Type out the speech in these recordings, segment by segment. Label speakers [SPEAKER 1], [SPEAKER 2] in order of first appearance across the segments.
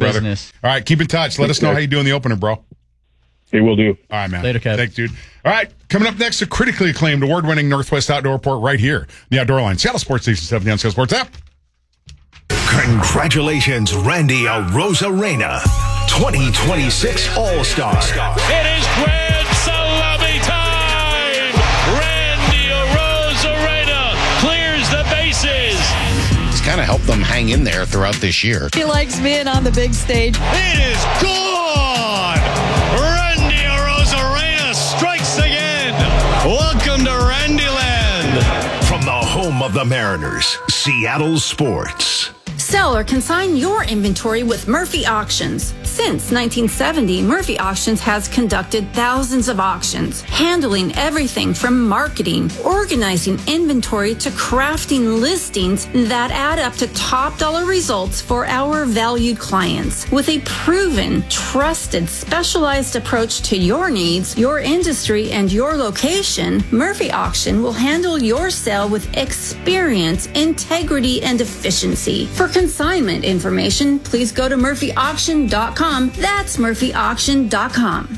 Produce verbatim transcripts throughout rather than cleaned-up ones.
[SPEAKER 1] brother.
[SPEAKER 2] business.
[SPEAKER 1] All right, keep in touch. Let
[SPEAKER 3] Thanks,
[SPEAKER 1] us know
[SPEAKER 3] guys.
[SPEAKER 1] how you do in the opener, bro.
[SPEAKER 3] It will do.
[SPEAKER 1] All right, man.
[SPEAKER 2] Later, Kev.
[SPEAKER 1] Thanks, dude. All right, coming up next, a critically acclaimed, award-winning Northwest Outdoor Report right here, the Outdoor Line, Seattle Sports Station seventy on Seattle Sports app.
[SPEAKER 4] Congratulations, Randy Arozarena, twenty twenty-six All-Star.
[SPEAKER 5] It is grand salami time! Randy Arozarena clears the bases.
[SPEAKER 6] It's kind of helped them hang in there throughout this year.
[SPEAKER 7] He likes being on the big stage.
[SPEAKER 5] It is gone! Randy Arozarena strikes again. Welcome to Randyland.
[SPEAKER 4] From the home of the Mariners, Seattle Sports.
[SPEAKER 8] Sell or consign your inventory with Murphy Auctions. Since nineteen seventy, Murphy Auctions has conducted thousands of auctions, handling everything from marketing, organizing inventory to crafting listings that add up to top dollar results for our valued clients. With a proven, trusted, specialized approach to your needs, your industry, and your location, Murphy Auction will handle your sale with experience, integrity, and efficiency. For consignment information, please go to murphy auction dot com. That's murphy auction dot com.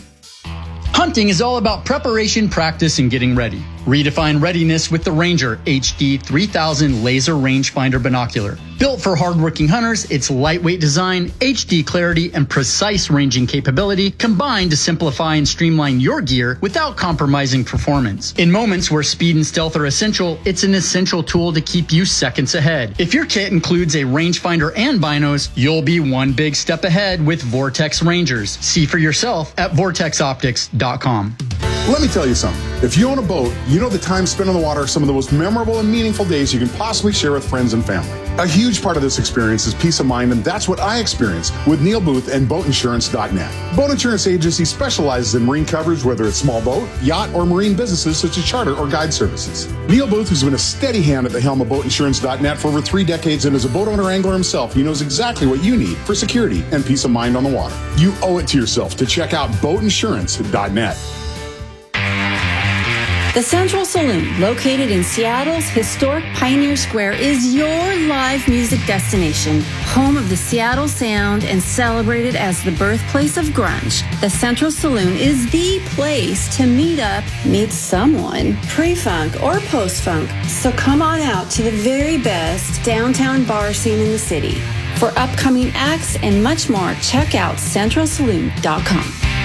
[SPEAKER 2] Hunting is all about preparation, practice, and getting ready. Redefine readiness with the Ranger H D three thousand Laser Rangefinder Binocular. Built for hardworking hunters, its lightweight design, H D clarity, and precise ranging capability combine to simplify and streamline your gear without compromising performance. In moments where speed and stealth are essential, it's an essential tool to keep you seconds ahead. If your kit includes a rangefinder and binos, you'll be one big step ahead with Vortex Rangers. See for yourself at vortex optics dot com.
[SPEAKER 9] Let me tell you something. If you own a boat, you know the time spent on the water are some of the most memorable and meaningful days you can possibly share with friends and family. A huge part of this experience is peace of mind, and that's what I experience with Neil Booth and boat insurance dot net. Boat Insurance Agency specializes in marine coverage, whether it's small boat, yacht, or marine businesses such as charter or guide services. Neil Booth has been a steady hand at the helm of boat insurance dot net for over three decades, and as a boat owner angler himself, he knows exactly what you need for security and peace of mind on the water. You owe it to yourself to check out boat insurance dot net.
[SPEAKER 8] The Central Saloon, located in Seattle's historic Pioneer Square, is your live music destination, home of the Seattle sound and celebrated as the birthplace of grunge. The Central Saloon is the place to meet up, meet someone, pre-funk or post-funk. So come on out to the very best downtown bar scene in the city. For upcoming acts and much more, check out central saloon dot com.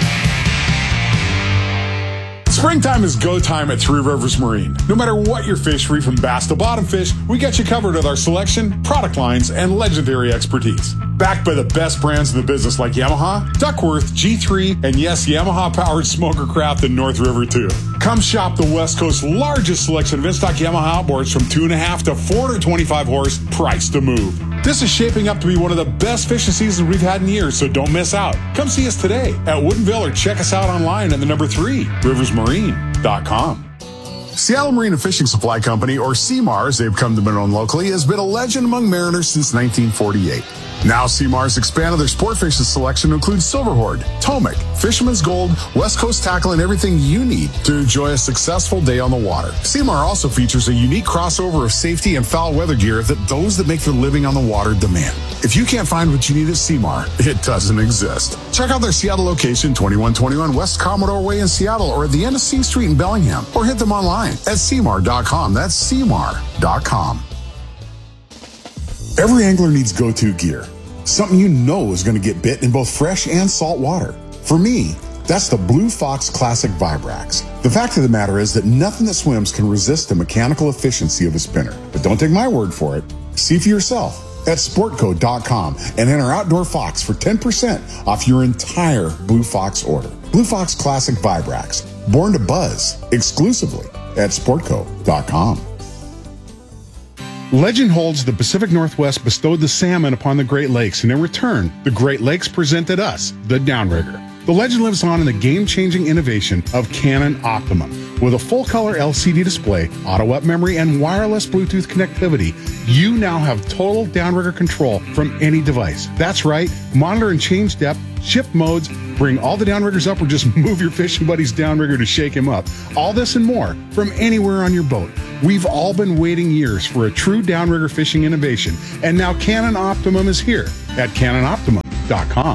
[SPEAKER 9] Springtime is go time at Three Rivers Marine. No matter what your fish, free from bass to bottom fish, we got you covered with our selection, product lines, and legendary expertise. Backed by the best brands in the business like Yamaha, Duckworth, G three, and yes, Yamaha-powered Smoker Craft in North River too. Come shop the West Coast's largest selection of in-stock Yamaha outboards from two and a half to four hundred twenty-five horse, price to move. This is shaping up to be one of the best fishing seasons we've had in years, so don't miss out. Come see us today at Woodinville or check us out online at the number three, rivers marine dot com. Seattle Marine and Fishing Supply Company, or C M A R as they've come to be known locally, has been a legend among mariners since nineteen forty-eight. Now C M A R has expanded their sport fishing selection to include Silverhorde, Tomic, Fisherman's Gold, West Coast tackle, and everything you need to enjoy a successful day on the water. C M A R also features a unique crossover of safety and foul weather gear that those that make their living on the water demand. If you can't find what you need at C M A R, it doesn't exist. Check out their Seattle location, twenty-one twenty-one West Commodore Way in Seattle, or at the end of C Street in Bellingham, or hit them online at C M A R dot com. That's C M A R dot com. Every angler needs go-to gear. Something you know is going to get bit in both fresh and salt water. For me, that's the Blue Fox Classic Vibrax. The fact of the matter is that nothing that swims can resist the mechanical efficiency of a spinner. But don't take my word for it. See for yourself at sportco dot com and enter Outdoor Fox for ten percent off your entire Blue Fox order. Blue Fox Classic Vibrax, born to buzz, exclusively at sportco dot com. Legend holds the Pacific Northwest bestowed the salmon upon the Great Lakes, and in return, the Great Lakes presented us the Downrigger. The legend lives on in the game-changing innovation of Canon Optimum. With a full-color L C D display, auto-up memory, and wireless Bluetooth connectivity, you now have total downrigger control from any device. That's right, monitor and change depth, shift modes, bring all the downriggers up, or just move your fishing buddy's downrigger to shake him up. All this and more from anywhere on your boat. We've all been waiting years for a true downrigger fishing innovation, and now Canon Optimum is here. At Canon Optimum,
[SPEAKER 1] dot com.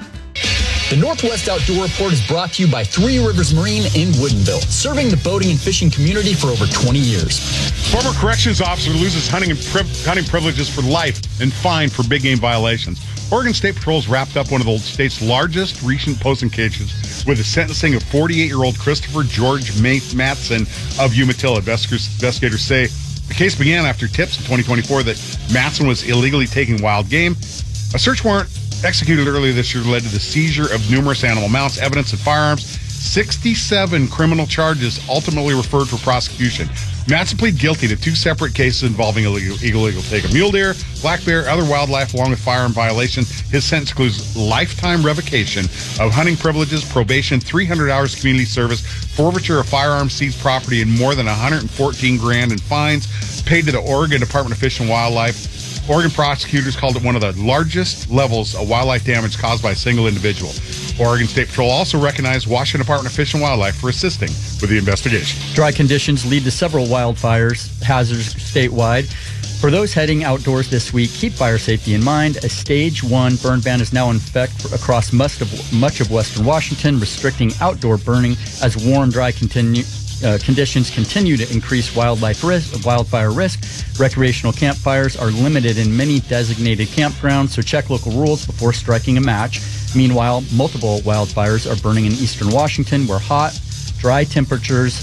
[SPEAKER 2] The Northwest Outdoor Report is brought to you by Three Rivers Marine in Woodinville, serving the boating and fishing community for over twenty years.
[SPEAKER 1] Former corrections officer loses hunting and pri- hunting privileges for life and fined for big game violations. Oregon State Patrol's wrapped up one of the state's largest recent posting cases with the sentencing of forty-eight-year-old Christopher George Matson of Umatilla. Investigators say the case began after tips in twenty twenty-four that Matson was illegally taking wild game. A search warrant executed earlier this year led to the seizure of numerous animal mounts, evidence, and firearms. sixty-seven criminal charges ultimately referred for prosecution. Matson pleaded guilty to two separate cases involving illegal, illegal take of mule deer, black bear, other wildlife, along with firearm violations. His sentence includes lifetime revocation of hunting privileges, probation, three hundred hours community service, forfeiture of firearms, seized property, and more than one hundred fourteen grand in fines paid to the Oregon Department of Fish and Wildlife. Oregon prosecutors called it one of the largest levels of wildlife damage caused by a single individual. Oregon State Patrol also recognized Washington Department of Fish and Wildlife for assisting with the investigation.
[SPEAKER 2] Dry conditions lead to several wildfires hazards statewide. For those heading outdoors this week, keep fire safety in mind. A stage one burn ban is now in effect across much of, much of western Washington, restricting outdoor burning as warm, dry continue. Uh, conditions continue to increase wildlife risk, wildfire risk. Recreational campfires are limited in many designated campgrounds, so check local rules before striking a match. Meanwhile, multiple wildfires are burning in eastern Washington, where hot, dry temperatures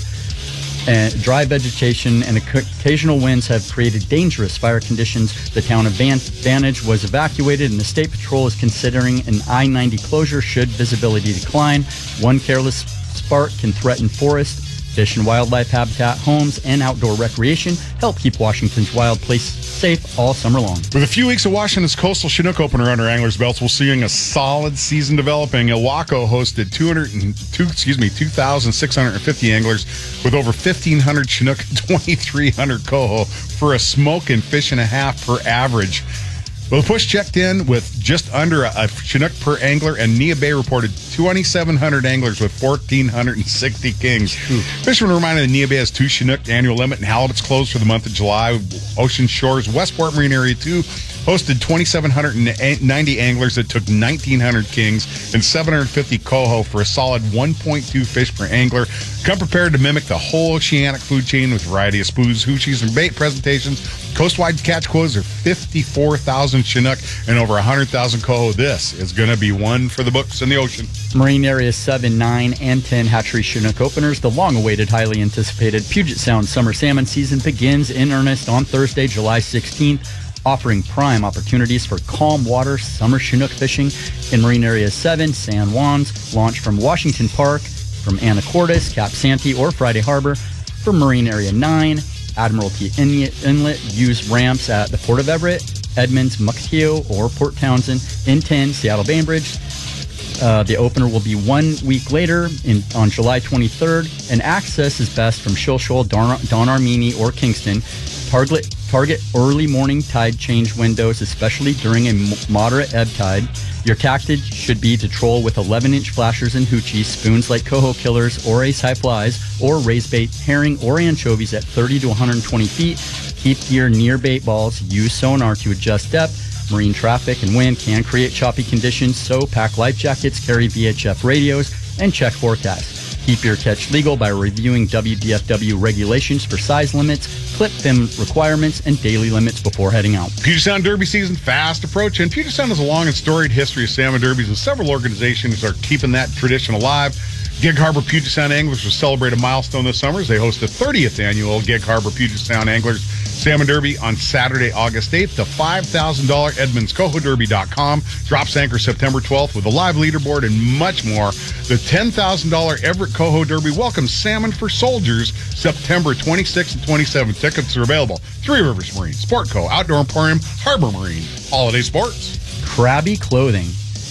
[SPEAKER 2] and dry vegetation and occasional winds have created dangerous fire conditions. The town of Van- Vantage was evacuated, and the State Patrol is considering an I ninety closure should visibility decline. One careless spark can threaten forest, fish and wildlife habitat, homes, and outdoor recreation. Help keep Washington's wild place safe all summer long.
[SPEAKER 1] With a few weeks of Washington's coastal Chinook opener under anglers' belts, we're seeing a solid season developing. Ilwaco hosted two hundred two, excuse me, two thousand six hundred fifty anglers with over fifteen hundred Chinook and twenty-three hundred coho for a smoke and fish and a half per average. Well, the push checked in with just under a, a Chinook per angler, and Nia Bay reported twenty-seven hundred anglers with one thousand four hundred sixty kings. Fishermen reminded that Nia Bay has two Chinook annual limit, and halibuts closed for the month of July. Ocean Shores Westport Marine Area two hosted twenty-seven hundred ninety anglers that took nineteen hundred kings and seven hundred fifty coho for a solid one point two fish per angler. Come prepared to mimic the whole oceanic food chain with a variety of spoons, hoochies, and bait presentations. Coastwide catch quotas are fifty-four thousand Chinook and over one hundred thousand coho. This is going to be one for the books in the ocean.
[SPEAKER 2] Marine Area seven, nine, and ten hatchery Chinook openers. The long-awaited, highly anticipated Puget Sound summer salmon season begins in earnest on Thursday, July sixteenth, offering prime opportunities for calm water summer Chinook fishing. In Marine Area seven, San Juan's launch from Washington Park, from Anacortes, Cap Santee, or Friday Harbor. For Marine Area nine, Admiralty Inlet, use ramps at the Port of Everett, Edmonds, Mukilteo, or Port Townsend. In ten, Seattle Bainbridge. Uh, the opener will be one week later in, on July twenty-third, and access is best from Shill Shoal, Don, Don Armini, or Kingston. Target, target early morning tide change windows, especially during a m- moderate ebb tide. Your tactic should be to troll with eleven-inch flashers and hoochies, spoons like coho killers or ace high flies, or raise bait herring or anchovies at thirty to one hundred twenty feet. Keep gear near bait balls. Use sonar to adjust depth. Marine traffic and wind can create choppy conditions, so pack life jackets, carry V H F radios, and check forecasts. Keep your catch legal by reviewing W D F W regulations for size limits, clip fin requirements, and daily limits before heading out.
[SPEAKER 1] Puget Sound Derby season fast approaching. Puget Sound has a long and storied history of salmon derbies, and several organizations are keeping that tradition alive. Gig Harbor Puget Sound Anglers will celebrate a milestone this summer as they host the thirtieth annual Gig Harbor Puget Sound Anglers Salmon Derby on Saturday, August eighth. The five thousand dollars Edmonds Coho Derby dot com drops anchor September twelfth with a live leaderboard and much more. The ten thousand dollars Everett Coho Derby welcomes Salmon for Soldiers September twenty-sixth and twenty-seventh. Tickets are available. Three Rivers Marine, Sport Co., Outdoor Emporium, Harbor Marine, Holiday Sports.
[SPEAKER 2] Crabby Clothing.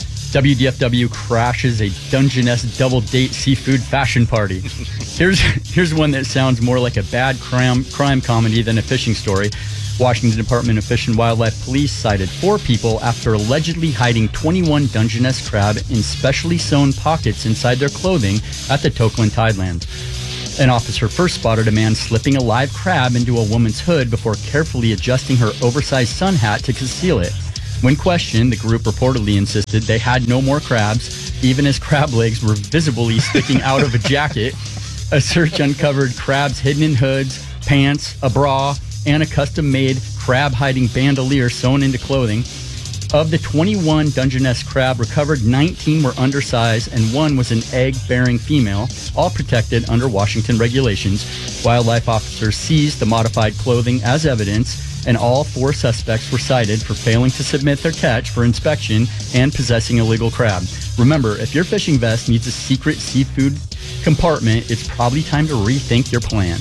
[SPEAKER 2] W D F W crashes a Dungeness double date seafood fashion party. Here's here's one that sounds more like a bad crime crime comedy than a fishing story. Washington Department of Fish and Wildlife Police cited four people after allegedly hiding twenty-one Dungeness crab in specially sewn pockets inside their clothing at the Tokeland Tidelands. An officer first spotted a man slipping a live crab into a woman's hood before carefully adjusting her oversized sun hat to conceal it. When questioned, the group reportedly insisted they had no more crabs, even as crab legs were visibly sticking out of a jacket. A search uncovered crabs hidden in hoods, pants, a bra, and a custom-made crab-hiding bandolier sewn into clothing. Of the twenty-one Dungeness crab recovered, nineteen were undersized and one was an egg-bearing female, all protected under Washington regulations. Wildlife officers seized the modified clothing as evidence, and all four suspects were cited for failing to submit their catch for inspection and possessing illegal crab. Remember, if your fishing vest needs a secret seafood compartment, it's probably time to rethink your plan.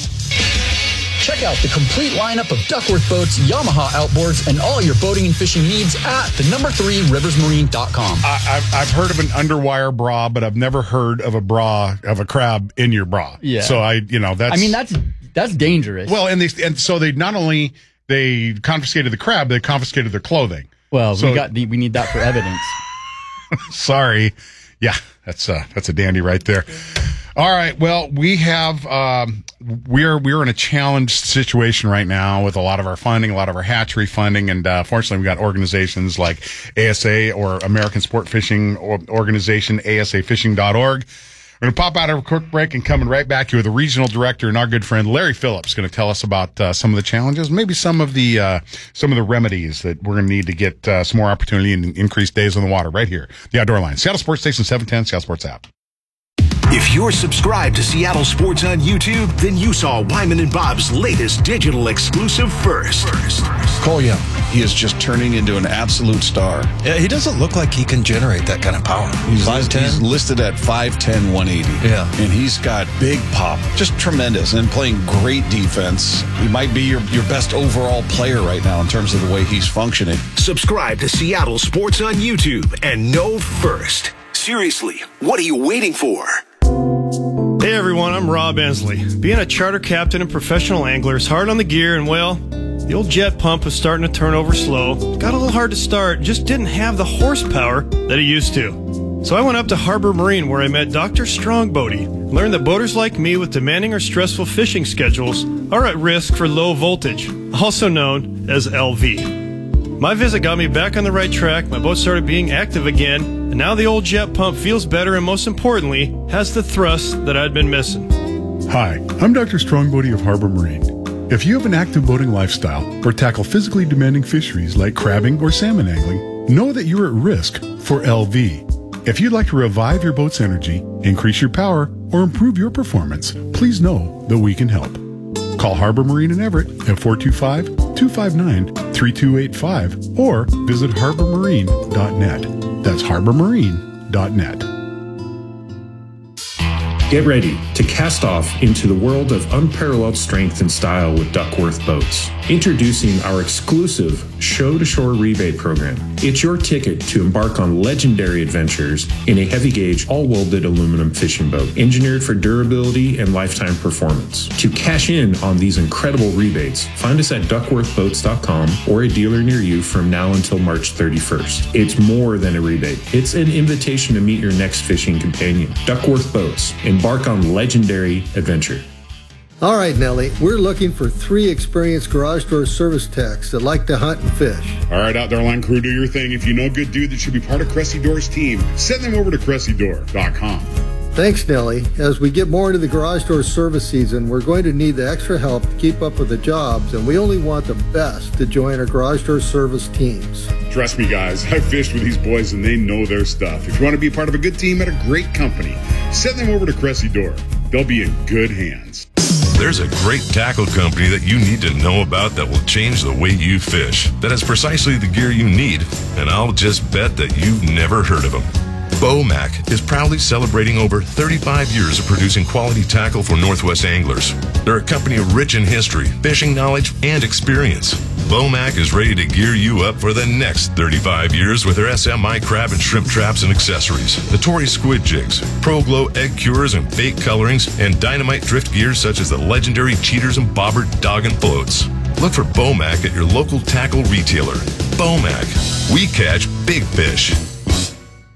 [SPEAKER 2] Check out the complete lineup of Duckworth Boats, Yamaha outboards, and all your boating and fishing needs at the number three rivers marine dot com.
[SPEAKER 1] I, I've, I've heard of an underwire bra, but I've never heard of a bra, of a crab in your bra.
[SPEAKER 2] Yeah.
[SPEAKER 1] So I, you know, that's...
[SPEAKER 2] I mean, that's that's dangerous.
[SPEAKER 1] Well, and they, and so they not only, they confiscated the crab, they confiscated their clothing.
[SPEAKER 2] Well,
[SPEAKER 1] so,
[SPEAKER 2] we got the, we need that for evidence.
[SPEAKER 1] Sorry. Yeah, that's a, that's a dandy right there. All right. Well, we have um, we're we're in a challenged situation right now with a lot of our funding, a lot of our hatchery funding, and uh, fortunately, we got organizations like A S A or American Sport Fishing Organization, A S A fishing dot org. We're going to pop out of a quick break and coming right back here with the regional director and our good friend Larry Phillips going to tell us about uh, some of the challenges, maybe some of the uh, some of the remedies that we're going to need to get uh, some more opportunity and increased days on the water right here. The Outdoor Line, Seattle Sports Station seven ten, Seattle Sports app.
[SPEAKER 4] If you're subscribed to Seattle Sports on YouTube, then you saw Wyman and Bob's latest digital exclusive first. first.
[SPEAKER 3] Cole Young, he is just turning into an absolute star.
[SPEAKER 10] Yeah, he doesn't look like he can generate that kind of power.
[SPEAKER 3] He's,
[SPEAKER 10] five ten?
[SPEAKER 3] He's listed at five ten, one eighty.
[SPEAKER 10] Yeah.
[SPEAKER 3] And he's got big pop, just tremendous, and playing great defense. He might be your, your best overall player right now in terms of the way he's functioning.
[SPEAKER 4] Subscribe to Seattle Sports on YouTube and know first. Seriously, what are you waiting for?
[SPEAKER 11] Hey everyone, I'm Rob Ensley. Being a charter captain and professional angler is hard on the gear, and well, the old jet pump was starting to turn over slow. Got a little hard to start, just didn't have the horsepower that it used to. So I went up to Harbor Marine where I met Doctor Strongbody. Learned that boaters like me with demanding or stressful fishing schedules are at risk for low voltage, also known as L V. My visit got me back on the right track, my boat started being active again, and now the old jet pump feels better and most importantly, has the thrust that I'd been missing.
[SPEAKER 9] Hi, I'm Doctor Strongbody of Harbor Marine. If you have an active boating lifestyle or tackle physically demanding fisheries like crabbing or salmon angling, know that you're at risk for L V. If you'd like to revive your boat's energy, increase your power, or improve your performance, please know that we can help. Call Harbor Marine in Everett at four two five, two five nine, three two eight five or visit harbor marine dot net. That's harbor marine dot net.
[SPEAKER 12] Get ready to cast off into the world of unparalleled strength and style with Duckworth Boats. Introducing our exclusive Show-to-Shore rebate program. It's your ticket to embark on legendary adventures in a heavy-gauge, all-welded aluminum fishing boat, engineered for durability and lifetime performance. To cash in on these incredible rebates, find us at duckworth boats dot com or a dealer near you from now until March thirty-first. It's more than a rebate. It's an invitation to meet your next fishing companion. Duckworth Boats. Embark on legendary adventure.
[SPEAKER 13] All right, Nellie, we're looking for three experienced garage door service techs that like to hunt and fish.
[SPEAKER 1] All right, Outdoor Line crew, do your thing. If you know a good dude that should be part of Cressy Door's team, send them over to cressy door dot com.
[SPEAKER 13] Thanks, Nellie. As we get more into the garage door service season, we're going to need the extra help to keep up with the jobs, and we only want the best to join our garage door service teams.
[SPEAKER 1] Trust me, guys, I've fished with these boys, and they know their stuff. If you want to be part of a good team at a great company, send them over to Cressy Door. They'll be in good hands.
[SPEAKER 14] There's a great tackle company that you need to know about that will change the way you fish, that has precisely the gear you need, and I'll just bet that you've never heard of them. Bomac is proudly celebrating over thirty-five years of producing quality tackle for Northwest anglers. They're a company rich in history, fishing knowledge, and experience. Bomac is ready to gear you up for the next thirty-five years with their S M I crab and shrimp traps and accessories, the Tory squid jigs, Pro Glow egg cures and bait colorings, and dynamite drift gears such as the legendary Cheaters and Bobber dog and floats. Look for Bomac at your local tackle retailer. Bomac. We catch big fish.
[SPEAKER 9] An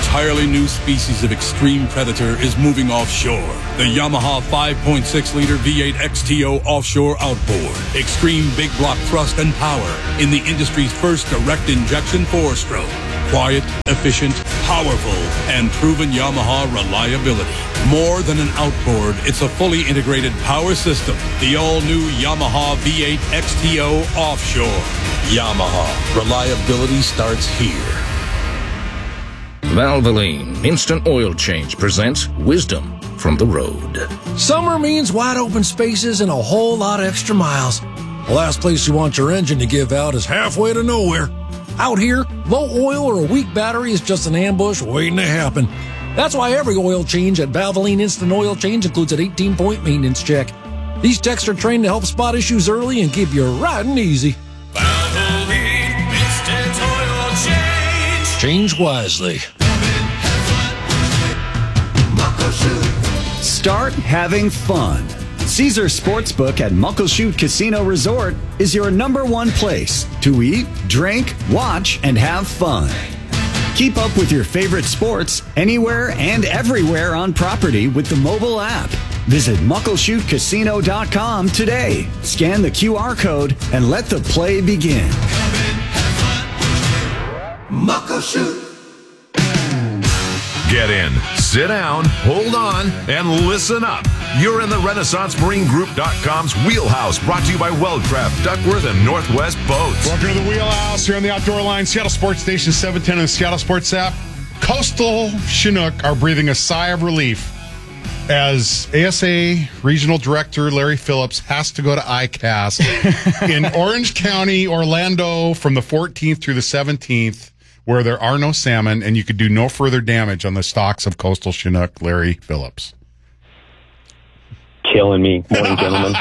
[SPEAKER 15] entirely new species of extreme predator is moving offshore. The Yamaha five point six liter V eight X T O offshore outboard. Extreme big block thrust and power in the industry's first direct injection four-stroke. Quiet, efficient, powerful, and proven Yamaha reliability. More than an outboard, it's a fully integrated power system. The all-new Yamaha V eight X T O offshore. Yamaha. Reliability starts here.
[SPEAKER 16] Valvoline Instant Oil Change presents wisdom from the road.
[SPEAKER 17] Summer means wide open spaces and a whole lot of extra miles. The last place you want your engine to give out is halfway to nowhere. Out here, low oil or a weak battery is just an ambush waiting to happen. That's why every oil change at Valvoline Instant Oil Change includes an eighteen-point maintenance check. These techs are trained to help spot issues early and keep you riding easy.
[SPEAKER 5] Valvoline Instant Oil Change.
[SPEAKER 17] Change wisely.
[SPEAKER 18] Start having fun. Caesar Sportsbook at Muckleshoot Casino Resort is your number one place to eat, drink, watch, and have fun. Keep up with your favorite sports anywhere and everywhere on property with the mobile app. Visit muckleshoot casino dot com today. Scan the Q R code and let the play begin.
[SPEAKER 5] Muckleshoot.
[SPEAKER 14] Get in, sit down, hold on, and listen up. You're in the Renaissance Marine Group dot com's Wheelhouse, brought to you by Weldcraft, Duckworth, and Northwest Boats.
[SPEAKER 1] Welcome to the Wheelhouse here on the Outdoor Line, Seattle Sports Station seven ten and the Seattle Sports app. Coastal Chinook are breathing a sigh of relief as A S A Regional Director Larry Phillips has to go to I C A S in Orange County, Orlando, from the fourteenth through the seventeenth, where there are no salmon, and you could do no further damage on the stocks of Coastal Chinook. Larry Phillips.
[SPEAKER 19] Killing me. Morning, gentlemen.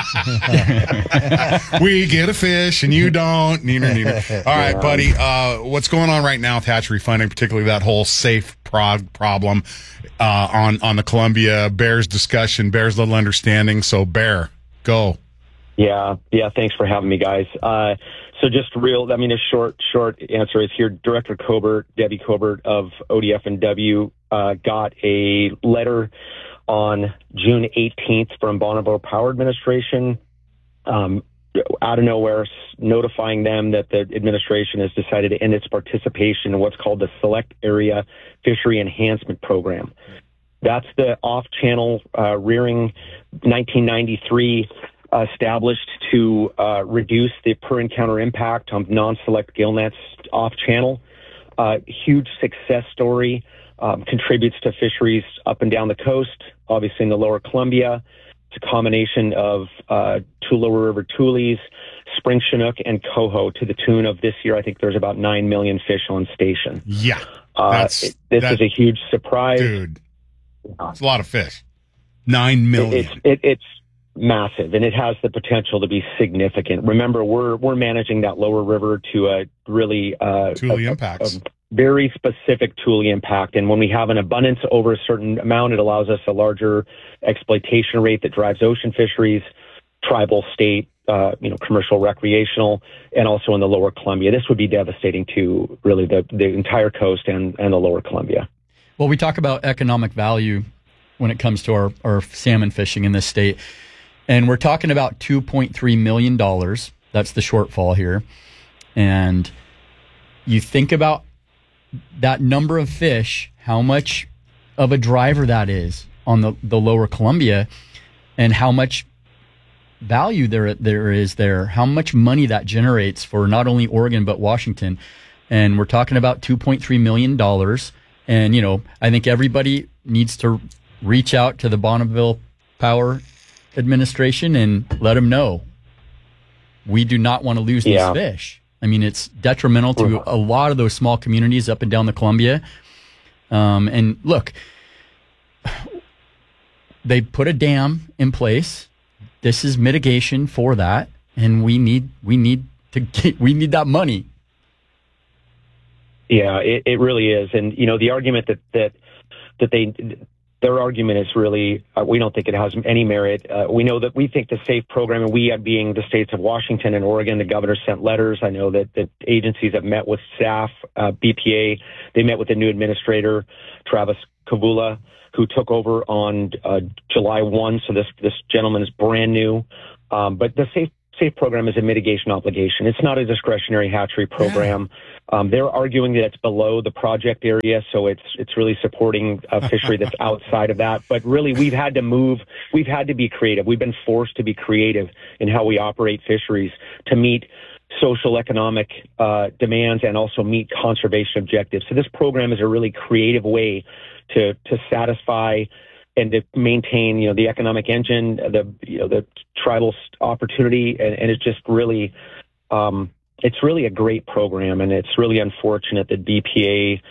[SPEAKER 1] We get a fish and you don't. Neener, neener. All right, buddy. Uh, what's going on right now with hatchery funding, particularly that whole safe prog problem uh, on, on the Columbia Bears discussion, Bears Little Understanding. So, Bear, go.
[SPEAKER 19] Yeah, yeah. Thanks for having me, guys. Uh, so just real, I mean, a short, short answer is here. Director Cobert, Debbie Cobert of O D F and W, uh, got a letter on June eighteenth from Bonneville Power Administration, um, out of nowhere, notifying them that the administration has decided to end its participation in what's called the Select Area Fishery Enhancement Program. That's the off-channel uh, rearing nineteen ninety-three uh, established to uh, reduce the per-encounter impact on non-select gill nets off-channel. Uh, huge success story. Um, contributes to fisheries up and down the coast, obviously in the lower Columbia. It's a combination of uh, two lower river tules, spring chinook, and coho to the tune of this year. I think there's about nine million fish on station.
[SPEAKER 1] Yeah.
[SPEAKER 19] Uh,
[SPEAKER 1] That's,
[SPEAKER 19] it, this
[SPEAKER 1] that,
[SPEAKER 19] is a huge surprise.
[SPEAKER 1] Dude, it's a lot of fish. Nine million.
[SPEAKER 19] It, it's, it, it's massive, and it has the potential to be significant. Remember, we're we're managing that lower river to a really uh,
[SPEAKER 1] Tule
[SPEAKER 19] a,
[SPEAKER 1] impacts.
[SPEAKER 19] A, a very specific Tule impact. And when we have an abundance over a certain amount, it allows us a larger exploitation rate that drives ocean fisheries, tribal, state, uh, you know, commercial, recreational, and also in the lower Columbia. This would be devastating to really the, the entire coast and, and the lower Columbia.
[SPEAKER 2] Well, we talk about economic value when it comes to our, our salmon fishing in this state. And we're talking about two point three million dollars. That's the shortfall here. And you think about that number of fish, how much of a driver that is on the, the lower Columbia, and how much value there there is there, how much money that generates for not only Oregon but Washington. And we're talking about two point three million dollars. And, you know, I think everybody needs to reach out to the Bonneville Power Administration and let them know we do not want to lose
[SPEAKER 19] yeah.
[SPEAKER 2] these fish. I mean, it's detrimental to a lot of those small communities up and down the Columbia. Um, and look, they put a dam in place. This is mitigation for that, and we need we need to get, we need that money.
[SPEAKER 19] Yeah, it, it really is. And you know, the argument that that that they their argument is really, uh, we don't think it has any merit. Uh, we know that we think the SAFE program, and we being the states of Washington and Oregon, the governor sent letters. I know that the agencies have met with staff, uh, B P A. They met with the new administrator, Travis Kavula, who took over on uh, July first. So this, this gentleman is brand new. Um, but the SAFE SAFE program is a mitigation obligation. It's not a discretionary hatchery program. Yeah. Um, they're arguing that it's below the project area, so it's it's really supporting a fishery that's outside of that. But really, we've had to move. We've had to be creative. We've been forced to be creative in how we operate fisheries to meet social economic uh, demands and also meet conservation objectives. So this program is a really creative way to to satisfy and to maintain, you know, the economic engine, the, you know, the tribal opportunity. And, and it's just really, um, it's really a great program. And it's really unfortunate that B P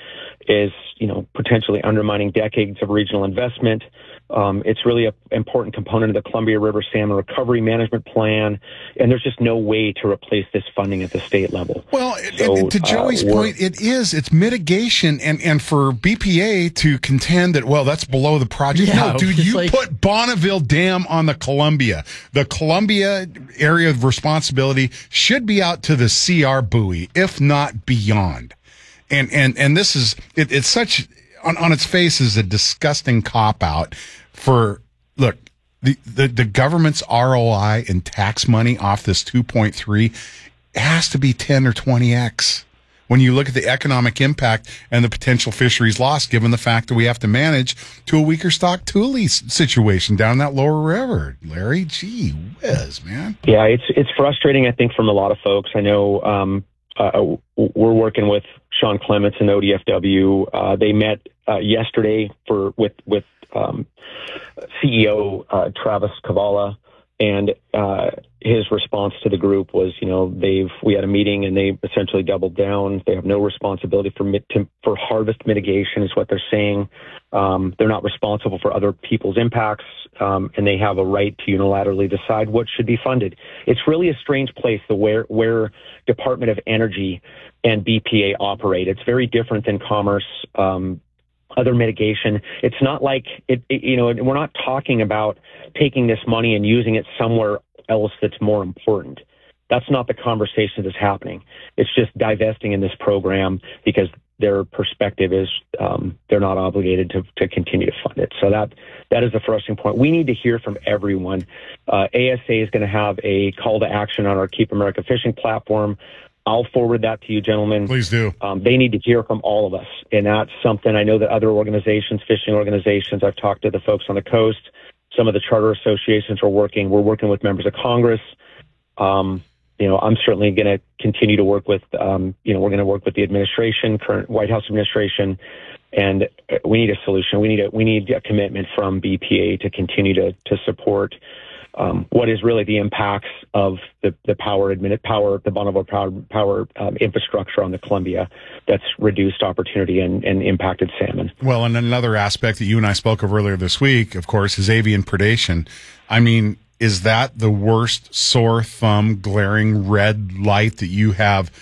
[SPEAKER 19] A is, you know, potentially undermining decades of regional investment. Um, it's really an important component of the Columbia River Salmon Recovery Management Plan, and there's just no way to replace this funding at the state level.
[SPEAKER 1] Well,
[SPEAKER 19] so,
[SPEAKER 1] it, to Joey's
[SPEAKER 19] uh,
[SPEAKER 1] point, it is. It's mitigation, and, and for B P A to contend that, well, that's below the project.
[SPEAKER 2] Yeah,
[SPEAKER 1] no, dude, you
[SPEAKER 2] like,
[SPEAKER 1] put Bonneville Dam on the Columbia. The Columbia area of responsibility should be out to the C R buoy, if not beyond. And and and this is, it, it's such, on, on its face, is a disgusting cop-out for, look, the, the, the government's R O I and tax money off this two point three has to be ten or twenty x when you look at the economic impact and the potential fisheries loss, given the fact that we have to manage to a weaker stock Thule situation down that lower river. Larry, gee whiz, man.
[SPEAKER 19] Yeah, it's it's frustrating, I think, from a lot of folks. I know um, uh, we're working with Sean Clements and O D F W. Uh, they met uh, yesterday for with with um, C E O uh, Travis Kavala, and uh, his response to the group was, you know, they've we had a meeting and they essentially doubled down. They have no responsibility for mit- to, for harvest mitigation, is what they're saying. Um, they're not responsible for other people's impacts, um, and they have a right to unilaterally decide what should be funded. It's really a strange place, the where where Department of Energy and B P A operate. It's very different than Commerce. Um, other mitigation. It's not like it, it, you know, we're not talking about taking this money and using it somewhere else that's more important. That's not the conversation that's happening. It's just divesting in this program because their perspective is um, they're not obligated to, to continue to fund it. So that that is the frustrating point. We need to hear from everyone. Uh, A S A is going to have a call to action on our Keep America Fishing platform. I'll forward that to you, gentlemen.
[SPEAKER 1] Please do.
[SPEAKER 19] Um, they need to hear from all of us. And that's something I know that other organizations, fishing organizations, I've talked to the folks on the coast, some of the charter associations are working. We're working with members of Congress. Um, you know, I'm certainly going to continue to work with, um, you know, we're going to work with the administration, current White House administration, and we need a solution. We need a, we need a commitment from B P A to continue to, to support Um, what is really the impacts of the, the power admitted power, the Bonneville power, power um, infrastructure on the Columbia that's reduced opportunity and, and impacted salmon.
[SPEAKER 1] Well, and another aspect that you and I spoke of earlier this week, of course, is avian predation. I mean, is that the worst sore thumb, glaring red light that you have?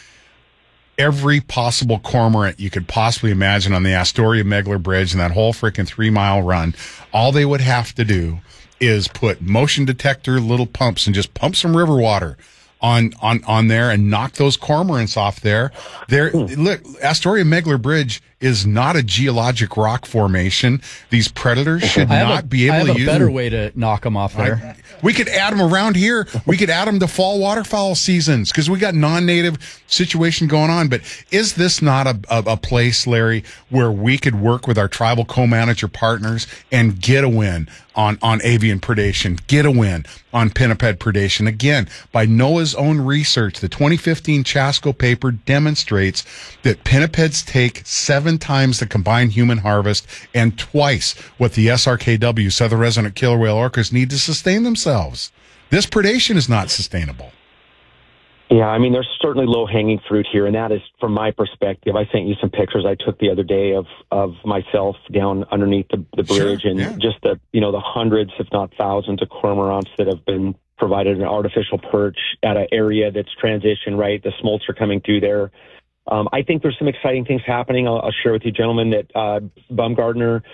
[SPEAKER 1] Every possible cormorant you could possibly imagine on the Astoria Megler Bridge and that whole freaking three mile run, all they would have to do is put motion detector little pumps and just pump some river water on on on there and knock those cormorants off there. There, look, Astoria Megler Bridge is not a geologic rock formation. These predators should not
[SPEAKER 2] a,
[SPEAKER 1] be able
[SPEAKER 2] I have
[SPEAKER 1] to
[SPEAKER 2] a
[SPEAKER 1] use
[SPEAKER 2] better
[SPEAKER 1] them.
[SPEAKER 2] way to knock them off there.
[SPEAKER 1] I, we could add them around here. We could add them to fall waterfowl seasons because we got non-native situation going on. But is this not a, a, a place, Larry, where we could work with our tribal co-manager partners and get a win on, on avian predation, get a win on pinniped predation? Again, by NOAA's own research, the twenty fifteen Chasco paper demonstrates that pinnipeds take seven times the combined human harvest and twice what the S R K W, Southern Resident Killer Whale Orcas, need to sustain themselves. This predation is not sustainable.
[SPEAKER 19] Yeah, I mean, there's certainly low-hanging fruit here, and that is, from my perspective, I sent you some pictures I took the other day of, of myself down underneath the, the bridge,
[SPEAKER 1] Sure,
[SPEAKER 19] and
[SPEAKER 1] yeah.
[SPEAKER 19] just the, you know, the hundreds, if not thousands, of cormorants that have been provided an artificial perch at an area that's transitioned, right? The smolts are coming through there. Um, I think there's some exciting things happening. I'll, I'll share with you, gentlemen, that uh, Baumgardner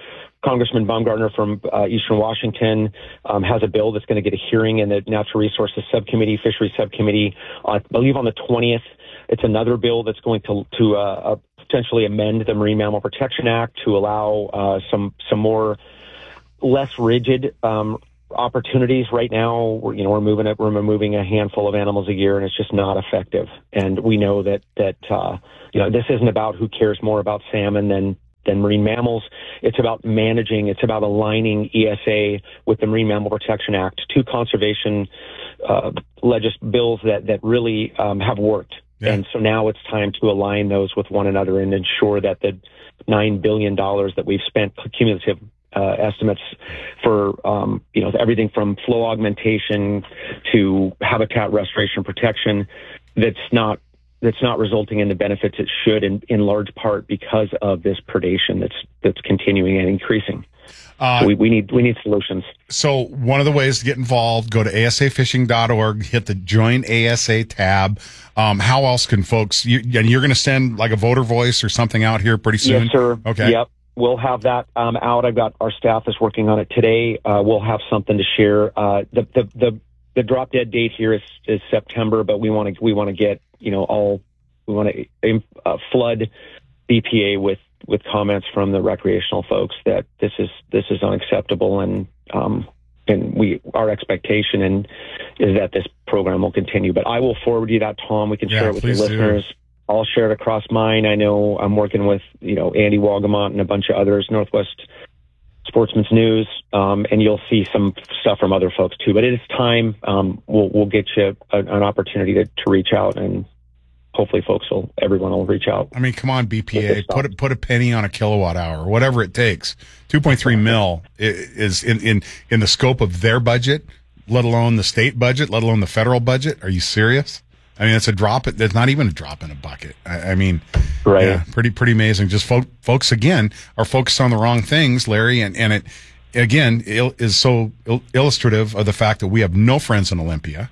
[SPEAKER 19] Congressman Baumgartner from uh, Eastern Washington um, has a bill that's going to get a hearing in the Natural Resources Subcommittee, Fisheries Subcommittee, uh, I believe on the twentieth. It's another bill that's going to to uh, uh, potentially amend the Marine Mammal Protection Act to allow uh, some some more less rigid um, opportunities. Right now, we're, you know, we're moving it, we're removing a handful of animals a year, and it's just not effective. And we know that that uh, you know this isn't about who cares more about salmon than than marine mammals. It's about managing. It's about aligning E S A with the Marine Mammal Protection Act, two conservation uh, legis- bills that that really um, have worked. Yeah. And so now it's time to align those with one another and ensure that the nine billion dollars that we've spent cumulative uh, estimates for, um, you know, everything from flow augmentation to habitat restoration protection, that's not that's not resulting in the benefits it should, in, in large part because of this predation that's that's continuing and increasing. Uh, so we, we need we need solutions.
[SPEAKER 1] So one of the ways to get involved, go to A S A fishing dot org, hit the Join A S A tab. Um, how else can folks, you, and you're going to send like a voter voice or something out here pretty soon?
[SPEAKER 19] Yes, sir.
[SPEAKER 1] Okay.
[SPEAKER 19] Yep. We'll have that um, out. I've got our staff is working on it today. Uh, we'll have something to share. Uh, the, the, the, the drop dead date here is, is September, but we want to, we want to get, you know, all, we want to uh, flood B P A with, with comments from the recreational folks that this is, this is unacceptable. And, um, and we, our expectation and is that this program will continue, but I will forward you that, Tom. We can
[SPEAKER 1] yeah,
[SPEAKER 19] share it with your
[SPEAKER 1] do.
[SPEAKER 19] listeners. I'll share it across mine. I know I'm working with, you know, Andy Wagamont and a bunch of others, Northwest Sportsman's News, um, and you'll see some stuff from other folks too. But it is time. Um, we'll, we'll get you a, an opportunity to, to reach out, and hopefully folks will, everyone will reach out.
[SPEAKER 1] I mean, come on, B P A, put a, put a penny on a kilowatt hour, whatever it takes. two point three mil is in, in, in the scope of their budget, let alone the state budget, let alone the federal budget. Are you serious? I mean, it's a drop. There's not even a drop in a bucket. I, I mean,
[SPEAKER 19] right?
[SPEAKER 1] Yeah, pretty, pretty amazing. Just fo- folks again are focused on the wrong things, Larry, and, and it again il- is so il- illustrative of the fact that we have no friends in Olympia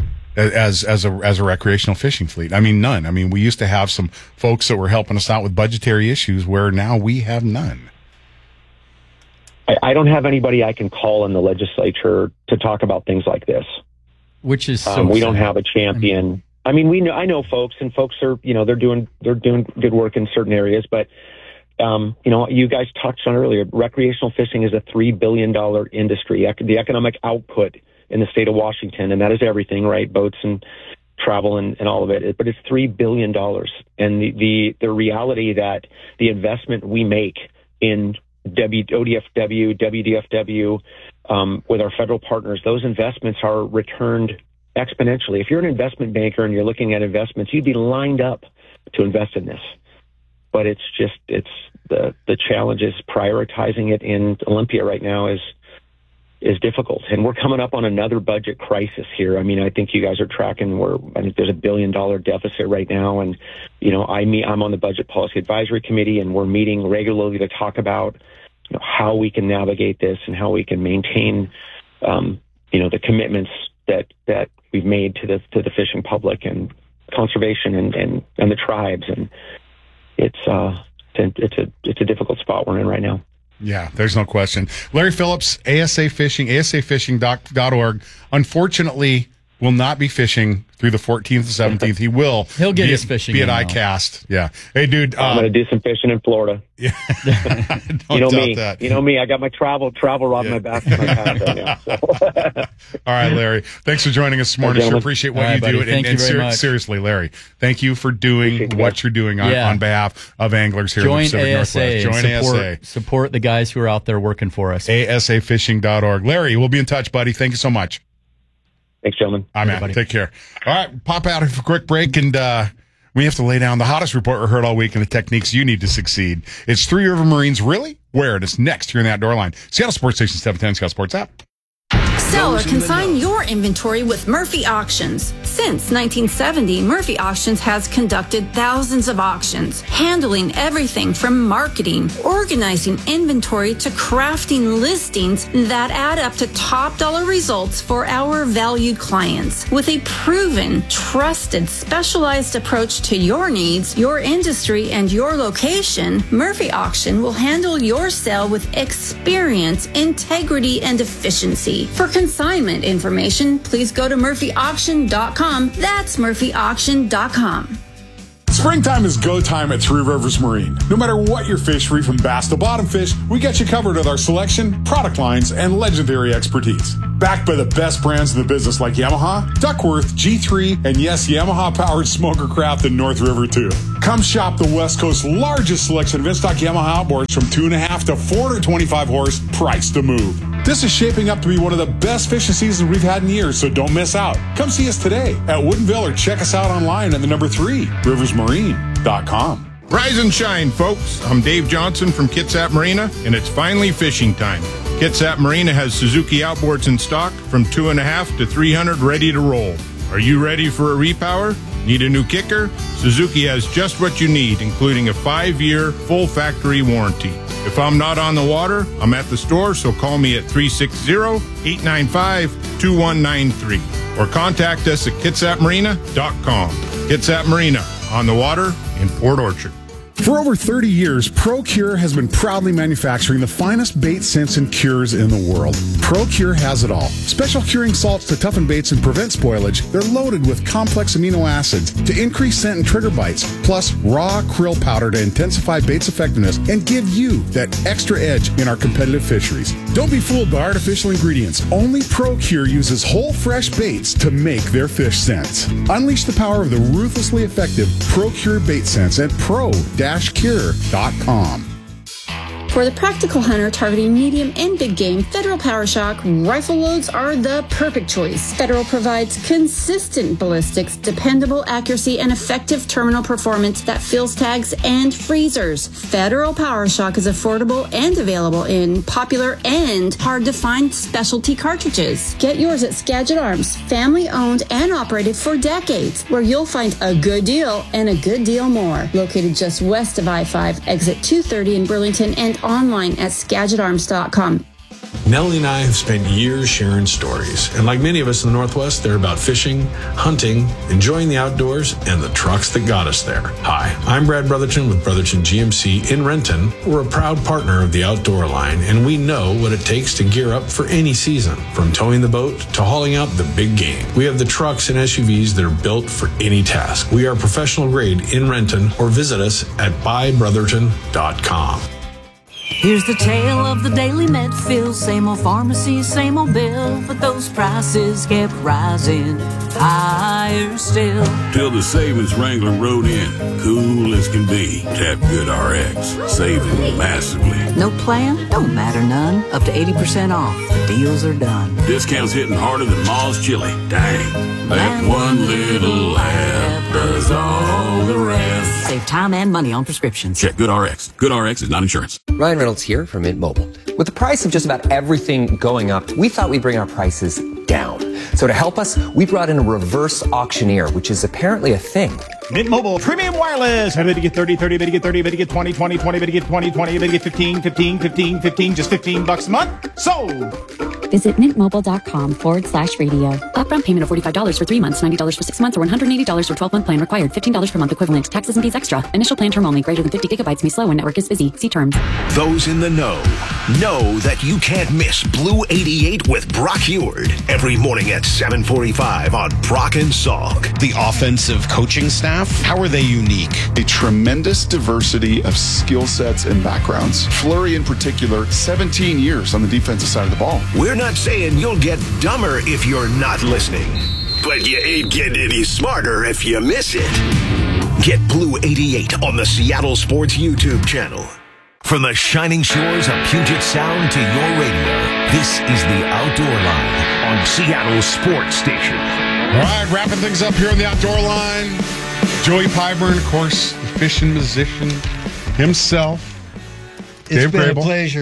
[SPEAKER 1] as as a as a recreational fishing fleet. I mean, none. I mean, we used to have some folks that were helping us out with budgetary issues, where now we have none.
[SPEAKER 19] I, I don't have anybody I can call in the legislature to talk about things like this.
[SPEAKER 2] Which is so
[SPEAKER 19] um, we
[SPEAKER 2] sad.
[SPEAKER 19] don't have a champion. I mean, I mean, we know, I know folks, and folks are, you know, they're doing, they're doing good work in certain areas, but, um, you know, you guys touched on earlier, recreational fishing is a three billion dollars industry, the economic output in the state of Washington, and that is everything, right? Boats and travel and, and all of it, but it's three billion dollars. And the, the, the reality that the investment we make in W, O D F W, W D F W, um, with our federal partners, those investments are returned exponentially. If you're an investment banker and you're looking at investments, you'd be lined up to invest in this. But it's just, it's the, the challenge is prioritizing it in Olympia right now is, is difficult. And we're coming up on another budget crisis here. I mean, I think you guys are tracking where I think there's a billion dollar deficit right now. And, you know, I meet, I'm on the Budget Policy Advisory Committee, and we're meeting regularly to talk about, you know, how we can navigate this and how we can maintain, um, you know, the commitments that, that we've made to the, to the fishing public and conservation and, and, and the tribes. And it's, uh, it's a, it's a difficult spot we're in right now.
[SPEAKER 1] Yeah, there's no question. Larry Phillips, A S A Fishing, A S A fishing dot org. Unfortunately, will not be fishing through the fourteenth and seventeenth. He will.
[SPEAKER 2] He'll get
[SPEAKER 1] be,
[SPEAKER 2] his fishing
[SPEAKER 1] Be at
[SPEAKER 2] in,
[SPEAKER 1] ICAST. Yeah. Hey, dude. Uh,
[SPEAKER 19] I'm going to do some fishing in Florida.
[SPEAKER 1] Yeah.
[SPEAKER 19] you know
[SPEAKER 1] doubt
[SPEAKER 19] me.
[SPEAKER 1] that.
[SPEAKER 19] You know me. I got my travel travel rod in my back. My pack right now, so.
[SPEAKER 1] All right, Larry. Thanks for joining us this morning.
[SPEAKER 19] Hey,
[SPEAKER 1] Sure appreciate what
[SPEAKER 2] All right,
[SPEAKER 1] you
[SPEAKER 2] buddy.
[SPEAKER 1] do.
[SPEAKER 2] Thank
[SPEAKER 1] and,
[SPEAKER 2] you
[SPEAKER 1] and
[SPEAKER 2] very
[SPEAKER 1] ser-
[SPEAKER 2] much.
[SPEAKER 1] seriously, Larry, thank you for doing
[SPEAKER 19] Appreciate
[SPEAKER 1] what
[SPEAKER 19] that.
[SPEAKER 1] you're doing on,
[SPEAKER 2] Yeah.
[SPEAKER 1] on behalf of anglers here in the
[SPEAKER 2] Join
[SPEAKER 1] Pacific
[SPEAKER 2] A S A.
[SPEAKER 1] Northwest. Join
[SPEAKER 2] and support,
[SPEAKER 1] A S A.
[SPEAKER 2] support the guys who are out there working for us.
[SPEAKER 1] A S A fishing dot org. Larry, we'll be in touch, buddy. Thank you so much.
[SPEAKER 19] Thanks, gentlemen.
[SPEAKER 1] All right, man. Take care. All right, pop out for a quick break, and uh, we have to lay down the hottest report we heard all week and the techniques you need to succeed. It's Three River Marines, really? Where? It is next here in the Outdoor Line. Seattle Sports Station seven ten, Seattle Sports app.
[SPEAKER 8] Sell or
[SPEAKER 3] Those in the
[SPEAKER 8] consign
[SPEAKER 3] know.
[SPEAKER 8] your inventory with Murphy Auctions. Since nineteen seventy, Murphy Auctions has conducted thousands of auctions, handling everything from marketing, organizing inventory to crafting listings that add up to top dollar results for our valued clients. With a proven, trusted, specialized approach to your needs, your industry, and your location, Murphy Auction will handle your sale with experience, integrity, and efficiency. For consignment information, please go to murphy auction dot com. That's murphy auction dot com.
[SPEAKER 9] Springtime is go time at Three Rivers Marine. No matter what your fish, free from bass to bottom fish, we got you covered with our selection, product lines, and legendary expertise. Backed by the best brands in the business like Yamaha, Duckworth, G three, and yes, Yamaha-powered Smoker Craft in North River too. Come shop the West Coast's largest selection of in-stock Yamaha outboards from two and a half to four hundred twenty-five horse, priced to move. This is shaping up to be one of the best fishing seasons we've had in years, so don't miss out. Come see us today at Woodinville or check us out online at the number three, rivers marine dot com.
[SPEAKER 20] Rise and shine, folks. I'm Dave Johnson from Kitsap Marina, and it's finally fishing time. Kitsap Marina has Suzuki outboards in stock from two and a half to three hundred ready to roll. Are you ready for a repower? Need a new kicker? Suzuki has just what you need, including a five-year full factory warranty. If I'm not on the water, I'm at the store, so call me at three six zero, eight nine five, two one nine three or contact us at kitsap marina dot com. Kitsap Marina, on the water in Port Orchard.
[SPEAKER 9] For over thirty years, ProCure has been proudly manufacturing the finest bait scents and cures in the world. ProCure has it all. Special curing salts to toughen baits and prevent spoilage. They're loaded with complex amino acids to increase scent and trigger bites, plus raw krill powder to intensify bait's effectiveness and give you that extra edge in our competitive fisheries. Don't be fooled by artificial ingredients. Only ProCure uses whole fresh baits to make their fish scents. Unleash the power of the ruthlessly effective ProCure bait scents at pro cure dot com.
[SPEAKER 8] For the practical hunter targeting medium and big game, Federal PowerShock rifle loads are the perfect choice. Federal provides consistent ballistics, dependable accuracy, and effective terminal performance that fills tags and freezers. Federal PowerShock is affordable and available in popular and hard-to-find specialty cartridges. Get yours at Skagit Arms, family-owned and operated for decades, where you'll find a good deal and a good deal more. Located just west of I five, exit two thirty in Burlington, and online at skagit arms dot com.
[SPEAKER 21] Nellie and I have spent years sharing stories, and like many of us in the Northwest, they're about fishing, hunting, enjoying the outdoors, and the trucks that got us there. Hi, I'm Brad Brotherton with Brotherton G M C in Renton. We're a proud partner of the Outdoor Line, and we know what it takes to gear up for any season, from towing the boat to hauling out the big game. We have the trucks and S U Vs that are built for any task. We are professional grade in Renton, or visit us at buy brotherton dot com.
[SPEAKER 22] Here's the tale of the daily Medfield. Same old pharmacy, same old bill, but those prices kept rising higher still.
[SPEAKER 23] Till the savings wrangler rode in, cool as can be. Tap Good R X, saving massively.
[SPEAKER 22] No plan? Don't matter none. Up to eighty percent off. The deals are done.
[SPEAKER 23] Discounts hitting harder than Ma's chili. Dang, that one little laugh does all the rest.
[SPEAKER 22] Save time and money on prescriptions.
[SPEAKER 23] Check Good R X. Good R X is not insurance.
[SPEAKER 24] Ryan Reynolds here from Mint Mobile. With the price of just about everything going up, we thought we'd bring our prices down. So to help us, we brought in a reverse auctioneer, which is apparently a thing.
[SPEAKER 25] Mint Mobile Premium Wireless. Better get thirty, thirty, better get thirty, better get twenty, twenty, twenty, better get twenty, twenty, better get fifteen, fifteen, fifteen, fifteen, just fifteen bucks a month. Sold!
[SPEAKER 26] Visit mintmobile.com forward slash radio. Upfront payment of forty-five dollars for three months, ninety dollars for six months, or one hundred eighty dollars for twelve-month plan required. fifteen dollars per month equivalent. Taxes and fees extra. Initial plan term only. Greater than fifty gigabytes may slow when network is busy. See terms.
[SPEAKER 4] Those in the know know that you can't miss Blue eighty-eight with Brock Heward every morning at seven forty-five on Brock and Salk.
[SPEAKER 6] The offensive coaching staff, how are they unique?
[SPEAKER 27] A tremendous diversity of skill sets and backgrounds. Fleury in particular, seventeen years on the defensive side of the ball.
[SPEAKER 4] We're not saying you'll get dumber if you're not listening, but you ain't getting any smarter if you miss it. Get Blue eighty-eight on the Seattle Sports YouTube channel. From the shining shores of Puget Sound to your radio, this is the Outdoor Line on Seattle Sports Station.
[SPEAKER 1] All right, wrapping things up here on the Outdoor Line. Joey Pyburn, of course, the fishing musician himself.
[SPEAKER 28] It's
[SPEAKER 1] Dave
[SPEAKER 28] been
[SPEAKER 1] Grable.
[SPEAKER 28] a pleasure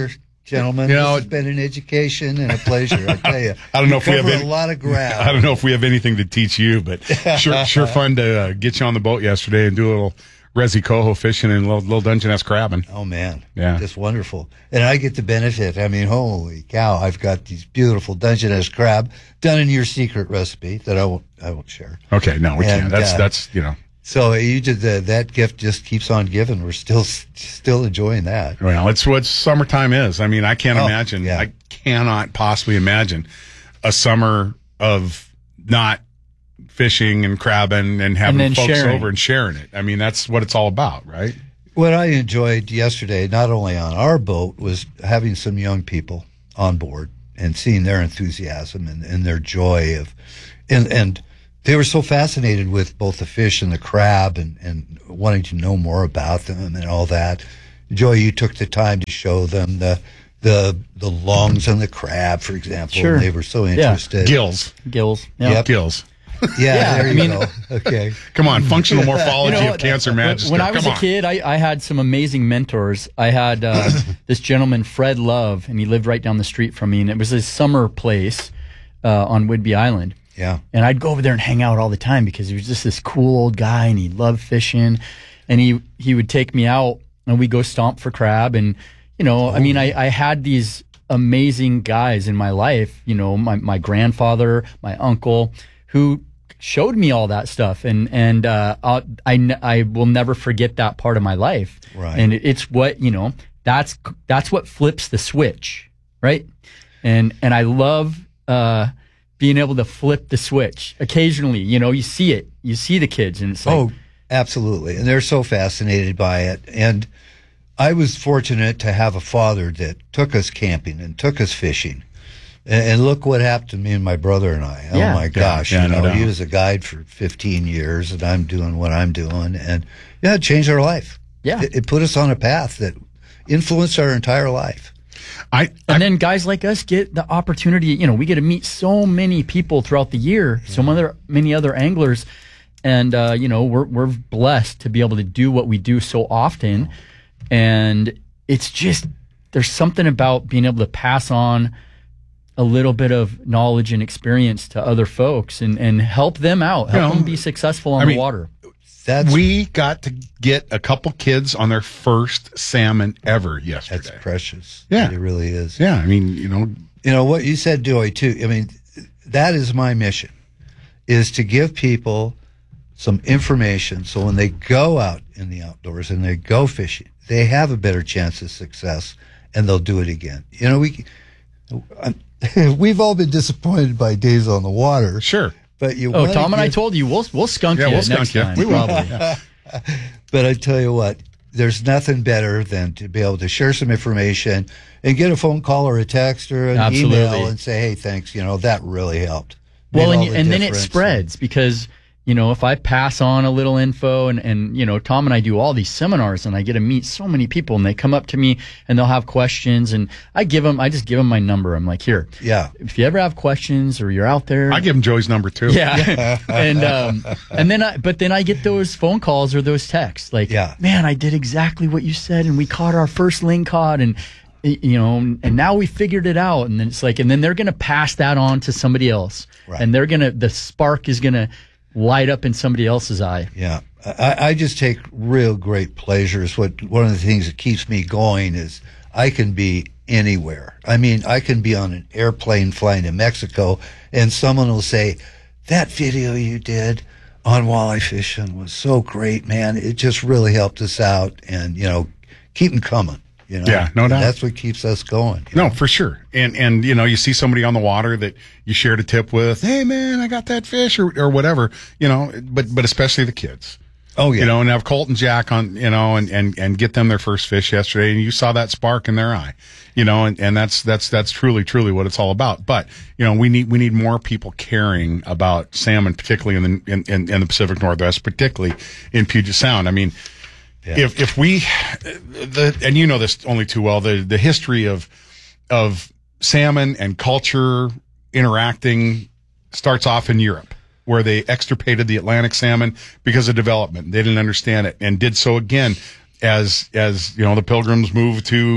[SPEAKER 7] Gentlemen,
[SPEAKER 1] You know,
[SPEAKER 7] this has been an education and a pleasure. I tell you,
[SPEAKER 1] I don't know
[SPEAKER 7] You
[SPEAKER 1] if we have
[SPEAKER 7] cover
[SPEAKER 1] any,
[SPEAKER 7] a lot of ground.
[SPEAKER 1] I don't know if we have anything to teach you, but sure, sure fun to uh, get you on the boat yesterday and do a little Resi Coho fishing and a little, little Dungeness crabbing.
[SPEAKER 7] Oh man,
[SPEAKER 1] yeah,
[SPEAKER 7] just wonderful. And I get the benefit. I mean, holy cow! I've got these beautiful Dungeness crab done in your secret recipe that I won't, I won't share.
[SPEAKER 1] Okay, no, we
[SPEAKER 7] And,
[SPEAKER 1] can't. That's
[SPEAKER 7] uh,
[SPEAKER 1] that's you know.
[SPEAKER 7] So you did the, that gift just keeps on giving. We're still still enjoying that.
[SPEAKER 1] Well, it's what summertime is. I mean, I can't
[SPEAKER 7] Oh,
[SPEAKER 1] imagine.
[SPEAKER 7] yeah.
[SPEAKER 1] I cannot possibly imagine a summer of not fishing and crabbing and having
[SPEAKER 2] then
[SPEAKER 1] folks
[SPEAKER 2] sharing.
[SPEAKER 1] over and sharing it. I mean, that's what it's all about, right?
[SPEAKER 7] What I enjoyed yesterday, not only on our boat, was having some young people on board and seeing their enthusiasm and, and their joy of, and and they were so fascinated with both the fish and the crab and, and wanting to know more about them and all that. Joy, you took the time to show them the the the lungs on the crab, for example.
[SPEAKER 2] Sure.
[SPEAKER 7] And they were so
[SPEAKER 2] Yeah.
[SPEAKER 7] interested.
[SPEAKER 1] Gills.
[SPEAKER 2] Gills.
[SPEAKER 1] Yeah.
[SPEAKER 7] Yep.
[SPEAKER 1] Gills.
[SPEAKER 7] Yeah,
[SPEAKER 2] Yeah,
[SPEAKER 7] there
[SPEAKER 2] I
[SPEAKER 7] you
[SPEAKER 2] mean-
[SPEAKER 7] go. Okay.
[SPEAKER 1] Come on, functional morphology
[SPEAKER 2] You know,
[SPEAKER 1] of Cancer Magister.
[SPEAKER 2] When I was
[SPEAKER 1] Come
[SPEAKER 2] a
[SPEAKER 1] on.
[SPEAKER 2] kid, I, I had some amazing mentors. I had uh, this gentleman, Fred Love, and he lived right down the street from me, and it was his summer place uh, on Whidbey Island.
[SPEAKER 7] Yeah.
[SPEAKER 2] And I'd go over there and hang out all the time because he was just this cool old guy, and he loved fishing. And he, he would take me out, and we'd go stomp for crab. And, you know, I mean, I, I had these amazing guys in my life, you know, my, my grandfather, my uncle, who showed me all that stuff. And, and uh, I'll, I, n- I will never forget that part of my life.
[SPEAKER 7] Right.
[SPEAKER 2] And it, it's what, you know, that's that's what flips the switch, right? And and I love uh, being able to flip the switch occasionally. You know, you see it, you see the kids, and it's like,
[SPEAKER 7] Oh, absolutely. And they're so fascinated by it. And I was fortunate to have a father that took us camping and took us fishing. And, and look what happened to me and my brother and I.
[SPEAKER 2] Yeah.
[SPEAKER 7] Oh, my
[SPEAKER 2] Yeah,
[SPEAKER 7] gosh.
[SPEAKER 1] yeah,
[SPEAKER 7] you
[SPEAKER 1] no
[SPEAKER 7] know,
[SPEAKER 1] doubt.
[SPEAKER 7] he was a guide for fifteen years, and I'm doing what I'm doing. And, yeah, it changed our life.
[SPEAKER 2] Yeah.
[SPEAKER 7] It, it put us on a path that influenced our entire life.
[SPEAKER 1] I,
[SPEAKER 2] and then guys like us get the opportunity. You know, we get to meet so many people throughout the year, so many other many other anglers, and uh, you know, we're we're blessed to be able to do what we do so often. And it's just, there's something about being able to pass on a little bit of knowledge and experience to other folks and, and help them out, help
[SPEAKER 1] You know,
[SPEAKER 2] them be successful on
[SPEAKER 1] I mean,
[SPEAKER 2] the water.
[SPEAKER 7] That's
[SPEAKER 1] we got to get a couple kids on their first salmon ever yesterday.
[SPEAKER 7] That's precious.
[SPEAKER 1] Yeah.
[SPEAKER 7] It really is.
[SPEAKER 1] Yeah, I mean, you know,
[SPEAKER 7] You know, what you said, Joey, too. I mean, that is my mission, is to give people some information so when they go out in the outdoors and they go fishing, they have a better chance of success and they'll do it again. You know, we we've all been disappointed by days on the water.
[SPEAKER 1] Sure.
[SPEAKER 7] But you
[SPEAKER 2] Oh,
[SPEAKER 7] wanna
[SPEAKER 2] Tom and I
[SPEAKER 7] give-
[SPEAKER 2] told you we'll we'll skunk
[SPEAKER 1] Yeah,
[SPEAKER 2] you
[SPEAKER 1] we'll
[SPEAKER 2] next
[SPEAKER 1] skunk you.
[SPEAKER 2] time.
[SPEAKER 1] We will.
[SPEAKER 2] Probably.
[SPEAKER 7] But I tell you what, there's nothing better than to be able to share some information and get a phone call or a text or an
[SPEAKER 2] Absolutely.
[SPEAKER 7] email and say, hey, thanks, you know, that really helped.
[SPEAKER 2] Well,
[SPEAKER 7] Made
[SPEAKER 2] and,
[SPEAKER 7] all the
[SPEAKER 2] and then it
[SPEAKER 7] difference.
[SPEAKER 2] spreads because, you know, if I pass on a little info and, and, you know, Tom and I do all these seminars and I get to meet so many people and they come up to me and they'll have questions and I give them, I just give them my number. I'm like, here,
[SPEAKER 7] Yeah.
[SPEAKER 2] if you ever have questions or you're out there.
[SPEAKER 1] I give him Joey's number too.
[SPEAKER 2] Yeah. and, um, and then I, but then I get those phone calls or those texts like,
[SPEAKER 7] Yeah.
[SPEAKER 2] man, I did exactly what you said and we caught our first lingcod and, you know, and now we figured it out. And then it's like, and then they're going to pass that on to somebody else.
[SPEAKER 7] Right.
[SPEAKER 2] And they're going to, the spark is going to light up in somebody else's eye.
[SPEAKER 7] Yeah. I, I just take real great pleasure. Is what one of the things that keeps me going is I can be anywhere. I mean, I can be on an airplane flying to Mexico and someone will say, that video you did on walleye fishing was so great, man. It just really helped us out, and, you know, keep them coming. You know?
[SPEAKER 1] Yeah, no doubt.
[SPEAKER 7] That's what keeps us going.
[SPEAKER 1] No, for sure. And, and, you know, you see somebody on the water that you shared a tip with, hey man, I got that fish or, or whatever, you know, but, but especially the kids.
[SPEAKER 7] Oh yeah.
[SPEAKER 1] You know, and have Colt and Jack on, you know, and, and, and get them their first fish yesterday and you saw that spark in their eye, you know, and, and that's, that's, that's truly, truly what it's all about. But, you know, we need, we need more people caring about salmon, particularly in the, in, in, in the Pacific Northwest, particularly in Puget Sound. I mean,
[SPEAKER 7] Yeah.
[SPEAKER 1] If if we, the and you know this only too well, the the history of of salmon and culture interacting starts off in Europe, where they extirpated the Atlantic salmon because of development. They didn't understand it and did so again as as you know the Pilgrims moved to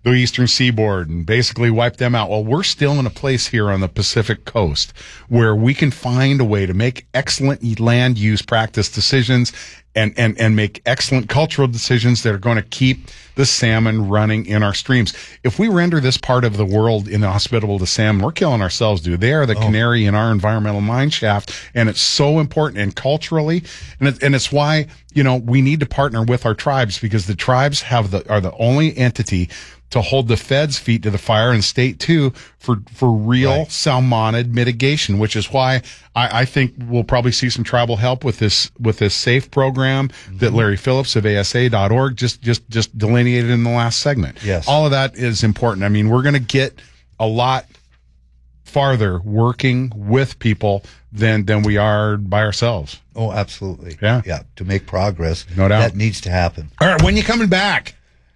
[SPEAKER 1] the eastern seaboard and basically wipe them out. Well, we're still in a place here on the Pacific coast where we can find a way to make excellent land use practice decisions and, and, and make excellent cultural decisions that are going to keep the salmon running in our streams. If we render this part of the world inhospitable to salmon, we're killing ourselves, dude. They are the oh. canary in our environmental mine shaft, and it's so important and culturally, and it, and it's why, you know, we need to partner with our tribes, because the tribes have the are the only entity to hold the feds' feet to the fire, and state too, for, for real right. salmonid mitigation, which is why I, I think we'll probably see some tribal help with this, with this SAFE program mm-hmm. that Larry Phillips of A S A dot org just, just, just delineated in the last segment.
[SPEAKER 7] Yes.
[SPEAKER 1] All of that is important. I mean, we're going to get a lot farther working with people than, than we are by ourselves.
[SPEAKER 7] Oh, absolutely.
[SPEAKER 1] Yeah.
[SPEAKER 7] Yeah. To make progress.
[SPEAKER 1] No doubt.
[SPEAKER 7] That needs to happen.
[SPEAKER 1] All right. When you coming back?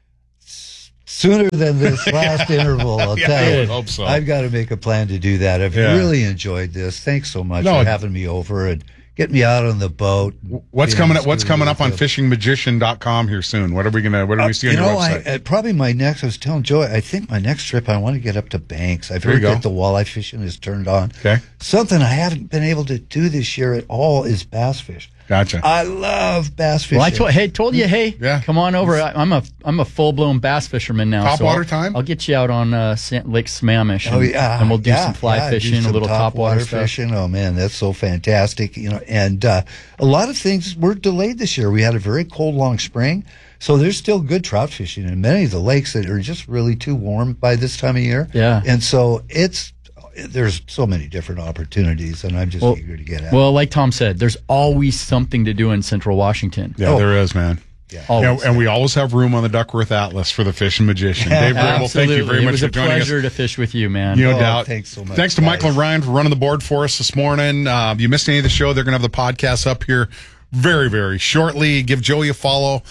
[SPEAKER 7] Sooner than this last interval, I'll
[SPEAKER 1] yeah,
[SPEAKER 7] tell
[SPEAKER 1] I
[SPEAKER 7] you.
[SPEAKER 1] would hope so.
[SPEAKER 7] I've got to make a plan to do that. I've
[SPEAKER 1] yeah.
[SPEAKER 7] really enjoyed this. Thanks so much
[SPEAKER 1] no,
[SPEAKER 7] for having me over and getting me out on the boat.
[SPEAKER 1] What's coming up? What's coming up on fishing magician dot com here soon? What are we gonna? What do we see uh, on
[SPEAKER 7] you
[SPEAKER 1] your
[SPEAKER 7] know,
[SPEAKER 1] website?
[SPEAKER 7] I, uh, probably my next. I was telling Joey. I think my next trip. I want to get up to Banks. I've
[SPEAKER 1] there
[SPEAKER 7] heard that the walleye fishing is turned on.
[SPEAKER 1] Okay.
[SPEAKER 7] Something I haven't been able to do this year at all is bass fish.
[SPEAKER 1] Gotcha.
[SPEAKER 7] I love bass fishing.
[SPEAKER 2] Well, I told, hey, told you, hey,
[SPEAKER 1] yeah.
[SPEAKER 2] come on over. I, I'm a I'm a full blown bass fisherman now.
[SPEAKER 1] Top
[SPEAKER 2] so
[SPEAKER 1] water
[SPEAKER 2] I'll,
[SPEAKER 1] time.
[SPEAKER 2] I'll get you out on uh, Lake Sammamish. And,
[SPEAKER 7] oh yeah,
[SPEAKER 2] and we'll do
[SPEAKER 7] yeah,
[SPEAKER 2] some fly
[SPEAKER 7] yeah,
[SPEAKER 2] fishing,
[SPEAKER 7] some
[SPEAKER 2] a little top water
[SPEAKER 7] fishing. Oh man, that's so fantastic. You know, and uh, a lot of things were delayed this year. We had a very cold, long spring, so there's still good trout fishing in many of the lakes that are just really too warm by this time of year.
[SPEAKER 2] Yeah,
[SPEAKER 7] and so it's. There's so many different opportunities, and I'm just
[SPEAKER 2] well,
[SPEAKER 7] eager to get at.
[SPEAKER 2] Well, like Tom said, there's always something to do in Central Washington.
[SPEAKER 1] Yeah, oh. there is, man.
[SPEAKER 7] Yeah,
[SPEAKER 1] and, and we always have room on the Duckworth Atlas for the Fishing Magician. Dave Grable, thank you very
[SPEAKER 2] it
[SPEAKER 1] much
[SPEAKER 2] was
[SPEAKER 1] for
[SPEAKER 2] a
[SPEAKER 1] joining us.
[SPEAKER 2] pleasure to fish with you, man.
[SPEAKER 1] No
[SPEAKER 7] oh,
[SPEAKER 1] doubt.
[SPEAKER 7] Thanks so much.
[SPEAKER 1] Thanks to
[SPEAKER 7] guys.
[SPEAKER 1] Michael and Ryan for running the board for us this morning. Uh, if you missed any of the show, they're going to have the podcast up here very, very shortly. Give Joey a follow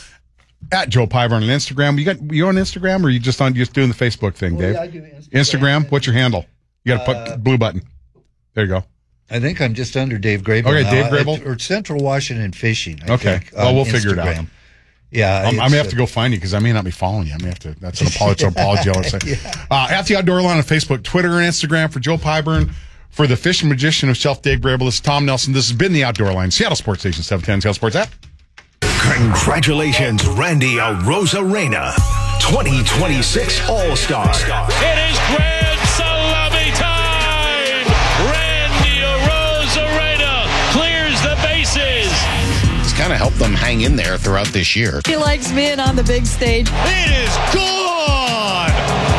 [SPEAKER 1] at Joe Piver on Instagram. You got you on Instagram, or are you just on just doing the Facebook thing,
[SPEAKER 7] oh,
[SPEAKER 1] Dave?
[SPEAKER 7] Yeah, I do Instagram.
[SPEAKER 1] Instagram. What's your handle? You got to
[SPEAKER 7] uh,
[SPEAKER 1] put blue button. There you go.
[SPEAKER 7] I think I'm just under Dave Grable.
[SPEAKER 1] Okay,
[SPEAKER 7] now.
[SPEAKER 1] Dave Grable?
[SPEAKER 7] I, or Central Washington Fishing. I
[SPEAKER 1] okay.
[SPEAKER 7] think,
[SPEAKER 1] well, we'll figure it
[SPEAKER 7] Instagram.
[SPEAKER 1] out.
[SPEAKER 7] Yeah.
[SPEAKER 1] Um, I may have to go find you because I may not be following you. I may have to. That's an apology. apology I'll say.
[SPEAKER 7] yeah.
[SPEAKER 1] uh, at the Outdoor Line on Facebook, Twitter, and Instagram for Joe Pyburn. For the Fishing Magician himself, Dave Grable. This is Tom Nelson. This has been the Outdoor Line, Seattle Sports Station seven ten, Seattle Sports app.
[SPEAKER 4] Congratulations, Randy Arozarena, twenty twenty-six All-Star.
[SPEAKER 5] It is grand salami time! Randy Arozarena clears the bases.
[SPEAKER 6] It's kind of helped them hang in there throughout this year.
[SPEAKER 10] He likes being on the big stage.
[SPEAKER 5] It is gone!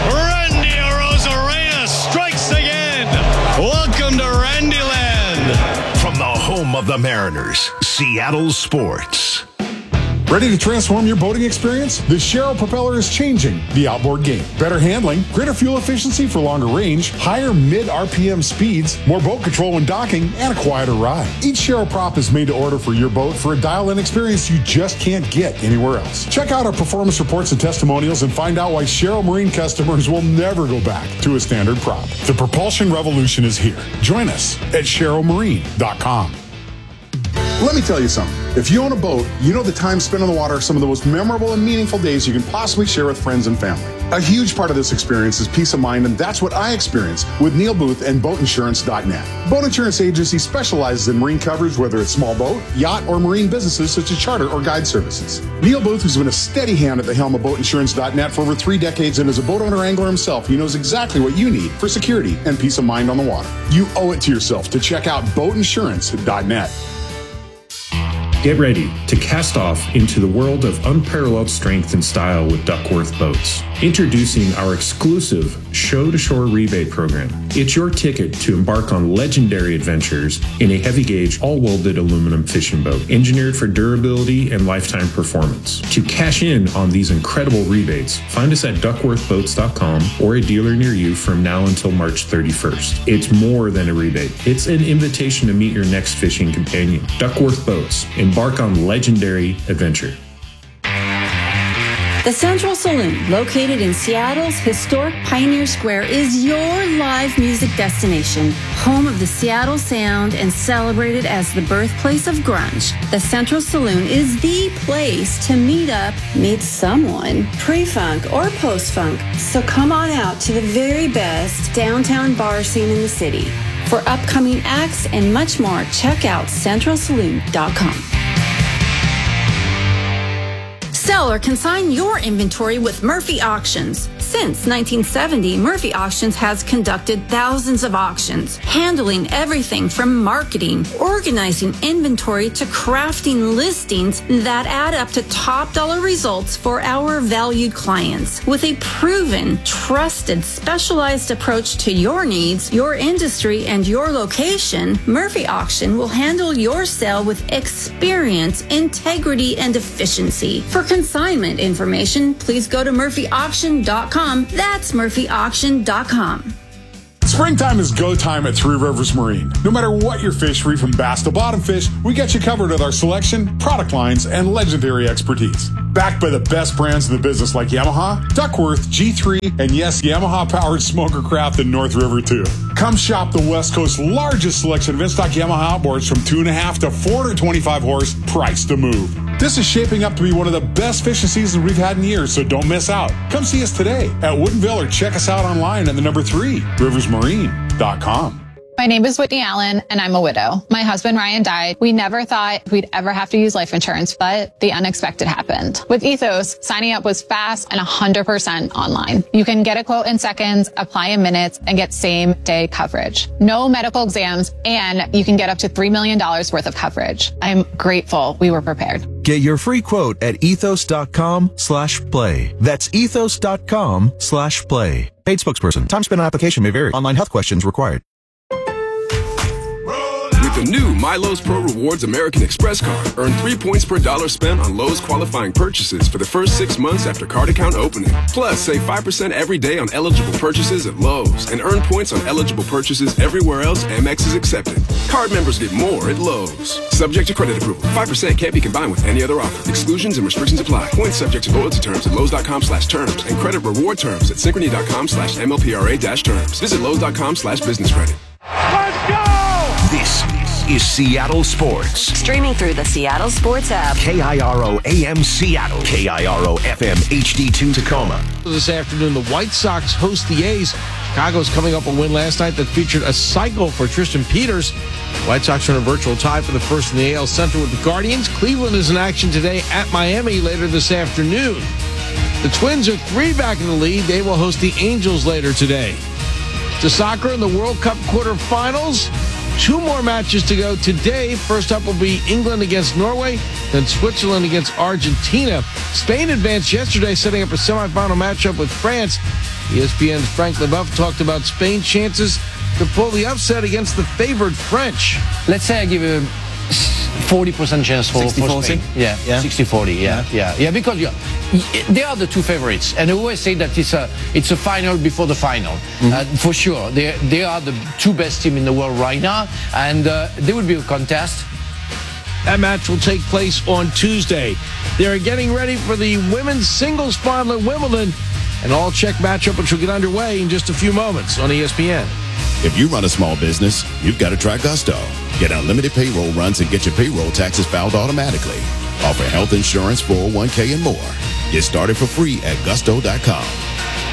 [SPEAKER 5] Randy Arozarena strikes again. Welcome to Randyland.
[SPEAKER 4] From the home of the Mariners, Seattle Sports.
[SPEAKER 9] Ready to transform your boating experience? The Sharrow propeller is changing the outboard game. Better handling, greater fuel efficiency for longer range, higher mid-R P M speeds, more boat control when docking, and a quieter ride. Each Sharrow prop is made to order for your boat for a dial-in experience you just can't get anywhere else. Check out our performance reports and testimonials and find out why Sharrow Marine customers will never go back to a standard prop. The propulsion revolution is here. Join us at Sharrow Marine dot com. Let me tell you something. If you own a boat, you know the time spent on the water are some of the most memorable and meaningful days you can possibly share with friends and family. A huge part of this experience is peace of mind, and that's what I experience with Neil Booth and boat insurance dot net. Boat Insurance Agency specializes in marine coverage, whether it's small boat, yacht, or marine businesses such as charter or guide services. Neil Booth has been a steady hand at the helm of Boat Insurance dot net for over three decades, and as a boat owner angler himself, he knows exactly what you need for security and peace of mind on the water. You owe it to yourself to check out Boat Insurance dot net.
[SPEAKER 11] Get ready to cast off into the world of unparalleled strength and style with Duckworth Boats. Introducing our exclusive Show-to-Shore rebate program. It's your ticket to embark on legendary adventures in a heavy-gauge, all-welded aluminum fishing boat, engineered for durability and lifetime performance. To cash in on these incredible rebates, find us at Duckworth Boats dot com or a dealer near you from now until March thirty-first. It's more than a rebate. It's an invitation to meet your next fishing companion. Duckworth Boats. Embark on legendary adventure.
[SPEAKER 8] The Central Saloon, located in Seattle's historic Pioneer Square, is your live music destination, home of the Seattle sound and celebrated as the birthplace of grunge. The Central Saloon is the place to meet up, meet someone, pre-funk or post-funk. So come on out to the very best downtown bar scene in the city. For upcoming acts and much more, check out central saloon dot com. Sell or consign your inventory with Murphy Auctions. Since nineteen seventy, Murphy Auctions has conducted thousands of auctions, handling everything from marketing, organizing inventory, to crafting listings that add up to top dollar results for our valued clients. With a proven, trusted, specialized approach to your needs, your industry, and your location, Murphy Auction will handle your sale with experience, integrity, and efficiency. For consignment information, please go to murphy auction dot com. That's murphy auction dot com.
[SPEAKER 9] Springtime is go time at Three Rivers Marine. No matter what your fishery, from bass to bottom fish, we got you covered with our selection, product lines, and legendary expertise. Backed by the best brands in the business like Yamaha, Duckworth, G three, and yes, Yamaha-powered Smoker Craft in North River too. Come shop the West Coast's largest selection of in-stock Yamaha outboards from two and a half to four hundred twenty-five horse, priced to move. This is shaping up to be one of the best fishing seasons we've had in years, so don't miss out. Come see us today at Woodinville or check us out online at the number three, rivers marine dot com.
[SPEAKER 12] My name is Whitney Allen, and I'm a widow. My husband, Ryan, died. We never thought we'd ever have to use life insurance, but the unexpected happened. With Ethos, signing up was fast and one hundred percent online. You can get a quote in seconds, apply in minutes, and get same-day coverage. No medical exams, and you can get up to three million dollars worth of coverage. I'm grateful we were prepared.
[SPEAKER 13] Get your free quote at ethos.com slash play. That's ethos.com slash play. Paid spokesperson. Time spent on application may vary. Online health questions required.
[SPEAKER 14] With the new MyLowe's Pro Rewards American Express card, earn three points per dollar spent on Lowe's qualifying purchases for the first six months after card account opening. Plus, save five percent every day on eligible purchases at Lowe's and earn points on eligible purchases everywhere else Amex is accepted. Card members get more at Lowe's. Subject to credit approval. five percent can't be combined with any other offer. Exclusions and restrictions apply. Points subject to loyalty terms at Lowe's.com slash terms and credit reward terms at Synchrony.com slash MLPRA dash terms. Visit Lowe's.com slash business credit.
[SPEAKER 4] Let's go! This is Seattle Sports.
[SPEAKER 15] Streaming through the Seattle Sports app.
[SPEAKER 4] K I R O A M Seattle. K I R O F M H D two Tacoma.
[SPEAKER 16] This afternoon, the White Sox host the A's. Chicago's coming up a win last night that featured a cycle for Tristan Peters. White Sox are in a virtual tie for the first in the A L Central with the Guardians. Cleveland is in action today at Miami later this afternoon. The Twins are three back in the lead. They will host the Angels later today. To soccer in the World Cup quarterfinals. Two more matches to go today. First up will be England against Norway, then Switzerland against Argentina. Spain advanced yesterday, setting up a semifinal matchup with France. E S P N's Frank Leboeuf talked about Spain's chances to pull the upset against the favored French.
[SPEAKER 17] Let's say I give a forty percent chance for, for Spain. Yeah, yeah. sixty forty, yeah, yeah, yeah, yeah, because yeah, they are the two favorites, and I always say that it's a it's a final before the final. Mm-hmm. uh, for sure. They they are the two best team in the world right now, and uh, there will be a contest.
[SPEAKER 16] That match will take place on Tuesday. They are getting ready for the women's singles final at Wimbledon, an all-check matchup which will get underway in just a few moments on E S P N.
[SPEAKER 18] If you run a small business, you've got to try Gusto. Get unlimited payroll runs and get your payroll taxes filed automatically. Offer health insurance, four oh one k, and more. Get started for free at gusto dot com.